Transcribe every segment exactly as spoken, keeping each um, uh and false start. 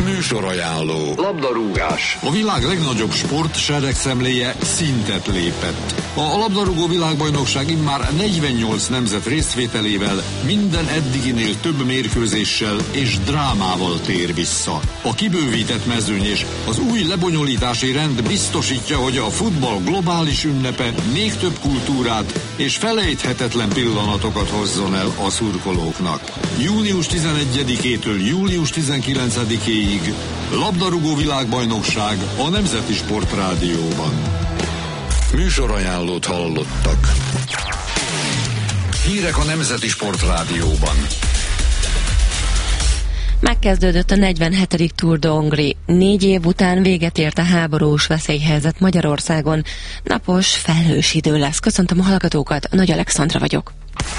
Műsorajánló. Labdarúgás. A világ legnagyobb sport seregszemléje szintet lépett. A labdarúgó világbajnokság immár negyvennyolc nemzet részvételével minden eddiginél több mérkőzéssel és drámával tér vissza. A kibővített mezőny és az új lebonyolítási rend biztosítja, hogy a futball globális ünnepe még több kultúrát és felejthetetlen pillanatokat hozzon el a szurkolóknak. június tizenegyedikétől július tizenkilencedikéig labdarúgó világbajnokság a Nemzeti Sportrádióban. Műsorajánlót hallottak. Hírek a Nemzeti Sportrádióban. Megkezdődött a negyvenhetedik Tour de Hongrie. Négy év után véget ért a háborús veszélyhelyzet Magyarországon. Napos, felhős idő lesz. Köszöntöm a hallgatókat, Nagy Alexandra vagyok.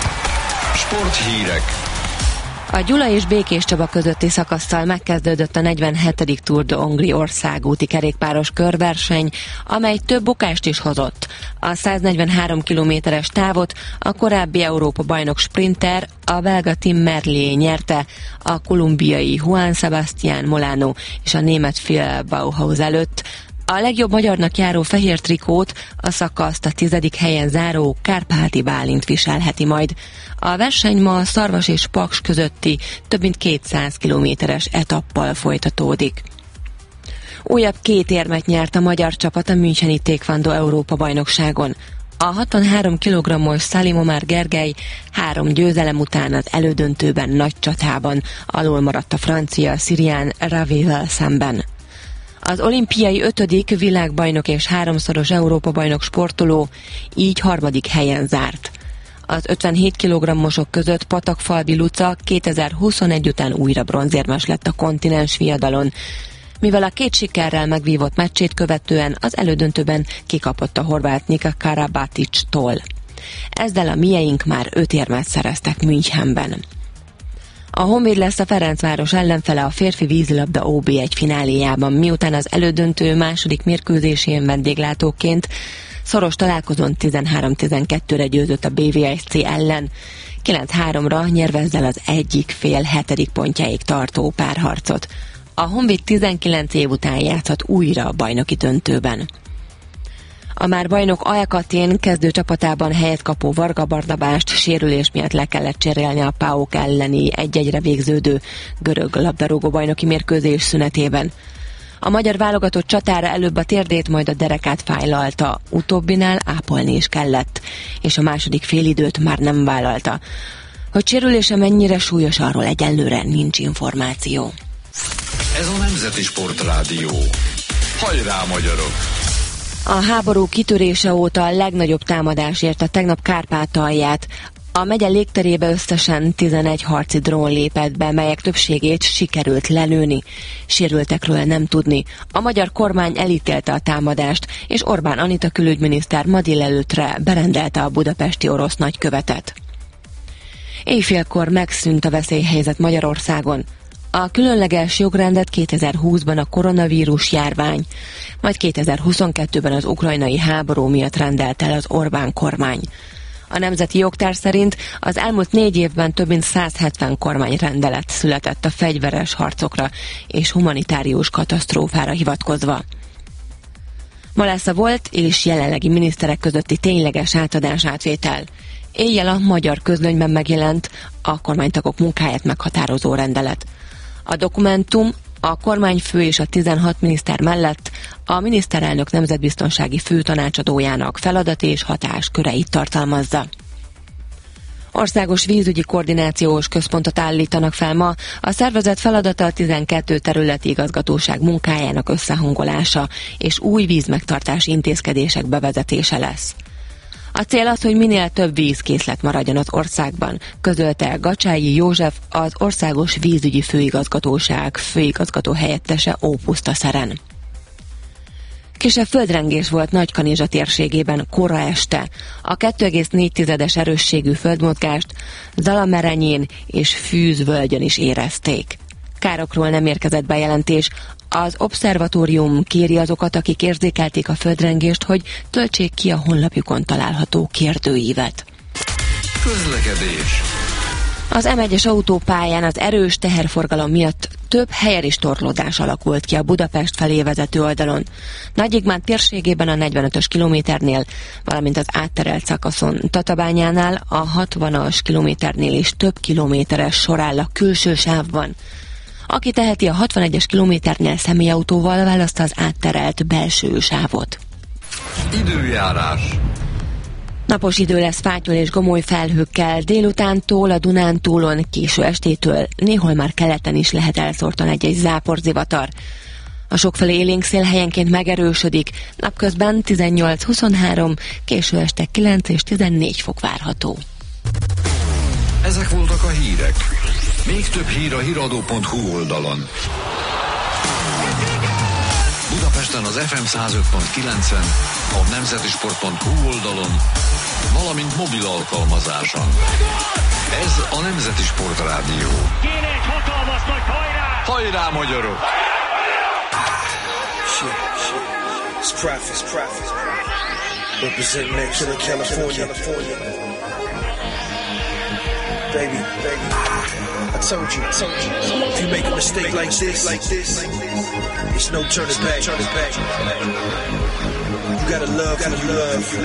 Sporthírek. A Gyula és Békés Csaba közötti szakasszal megkezdődött a negyvenhetedik Tour de Hongrie országúti kerékpáros körverseny, amely több bukást is hozott. A száznegyvenhárom kilométeres távot a korábbi Európa-bajnok sprinter, a belga Tim Merlier nyerte, a kolumbiai Juan Sebastián Molano és a német Phil Bauhaus előtt. A legjobb magyarnak járó fehér trikót a szakaszt a tizedik helyen záró Kárpáti Bálint viselheti majd. A verseny ma Szarvas és Paks közötti több mint kétszáz kilométeres etappal folytatódik. Újabb két érmet nyert a magyar csapat a müncheni Taekwondo Európa-bajnokságon. A hatvanhárom kilogrammos Salim Omar Gergely három győzelem után az elődöntőben nagy csatában alul maradt a francia Sirian Ravivel szemben. Az olimpiai ötödik világbajnok és háromszoros Európa-bajnok sportoló így harmadik helyen zárt. Az ötvenhét kilogrammosok között Patakfalvi Luca kétezer-huszonegy után újra bronzérmes lett a kontinens viadalon, mivel a két sikerrel megvívott meccsét követően az elődöntőben kikapott a horvát Nika Karabatic-tól. Ezzel a mieink már öt érmet szereztek Münchenben. A Honvéd lesz a Ferencváros ellenfele a férfi vízilabda ó bé egy fináléjában, miután az elődöntő második mérkőzésén vendéglátóként szoros találkozón tizenhárom tizenkettőre győzött a bé vé es cé ellen. kilenc háromra nyerve ezzel az egyik fél hetedik pontjáig tartó párharcot. A Honvéd tizenkilenc év után játszhat újra a bajnoki döntőben. A már bajnok Alkatén kezdő csapatában helyet kapó Varga Barnabást sérülés miatt le kellett cserélni a PAOK elleni egy-egyre végződő görög labdarúgó bajnoki mérkőzés szünetében. A magyar válogatott csatára előbb a térdét, majd a derekát fájlalta, utóbbinál ápolni is kellett, és a második félidőt már nem vállalta. Hogy sérülése mennyire súlyos, arról egyelőre nincs információ. Ez a Nemzeti Sportrádió. Hajrá, magyarok! A háború kitörése óta a legnagyobb támadás érte tegnap Kárpátalját. A megye légterébe összesen tizenegy harci drón lépett be, melyek többségét sikerült lelőni. Sérültekről nem tudni. A magyar kormány elítélte a támadást, és Orbán Anita külügyminiszter ma délelőttre berendelte a budapesti orosz nagykövetet. Éjfélkor megszűnt a veszélyhelyzet Magyarországon. A különleges jogrendet kétezer-húszban a koronavírus járvány, majd kétezer-huszonkettőben az ukrajnai háború miatt rendelt el az Orbán kormány. A nemzeti jogtár szerint az elmúlt négy évben több mint száz hetven kormányrendelet született a fegyveres harcokra és humanitárius katasztrófára hivatkozva. Ma lesz a volt és jelenlegi miniszterek közötti tényleges átadás-átvétel. Éjjel a magyar közlönyben megjelent a kormánytagok munkáját meghatározó rendelet. A dokumentum a kormányfő és a tizenhat miniszter mellett a miniszterelnök nemzetbiztonsági főtanácsadójának feladat és hatásköreit tartalmazza. Országos vízügyi koordinációs központot állítanak fel ma. A szervezet feladata a tizenkét területi igazgatóság munkájának összehangolása és új vízmegtartási intézkedések bevezetése lesz. A cél az, hogy minél több vízkészlet maradjon az országban, közölte Gacsályi József, az Országos Vízügyi Főigazgatóság főigazgató helyettese Ópusztaszeren. Kisebb földrengés volt Nagykanizsa térségében kora este. A kettő egész négy erősségű földmozgást Zalamerenyén és Fűzvölgyön is érezték. Károkról nem érkezett bejelentés. Az obszervatórium kéri azokat, akik érzékelték a földrengést, hogy töltsék ki a honlapjukon található kérdőívet. Közlekedés. Az em egyes autópályán az erős teherforgalom miatt több helyen is torlódás alakult ki a Budapest felé vezető oldalon. Nagyigmán térségében a negyvenötös kilométernél, valamint az átterelt szakaszon Tatabányánál a hatvanas kilométernél is több kilométeres sor áll a külső sávban. Aki teheti, a hatvanegyes kilométernél személyautóval választa az átterelt belső sávot. Időjárás. Napos idő lesz fátyol és gomoly felhőkkel, délutántól a Dunántúlon, késő estétől néhol már keleten is lehet elszórtan egy-egy záporzivatar. A sokfelé élénk szél helyenként megerősödik, napközben tizennyolc-huszonhárom, késő este kilenc és tizennégy fok várható. Ezek voltak a hírek. Még több hír a híradó pont hu oldalon. Budapesten az ef em száz öt pont kilencen, a nemzetisport pont hu oldalon, valamint mobil alkalmazáson. Ez a Nemzeti Sport Rádió. Kéne egy hatalmas nagy hajrá! Hajrá, magyarok! Shit, shit. It's profit, it's profit. Representing that killer California. Baby, baby. I told you, I told you. If you make a mistake like this, like this, it's no turning back, turning back. You gotta love, gotta love.